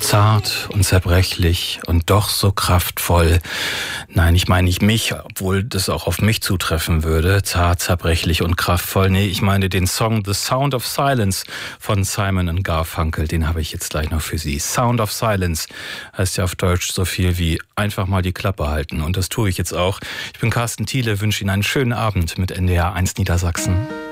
Zart und zerbrechlich und doch so kraftvoll. Nein, ich meine nicht mich, obwohl das auch auf mich zutreffen würde. Zart, zerbrechlich und kraftvoll. Nee, ich meine den Song The Sound of Silence von Simon & Garfunkel. Den habe ich jetzt gleich noch für Sie. Sound of Silence heißt ja auf Deutsch so viel wie einfach mal die Klappe halten. Und das tue ich jetzt auch. Ich bin Carsten Thiele, wünsche Ihnen einen schönen Abend mit NDR 1 Niedersachsen.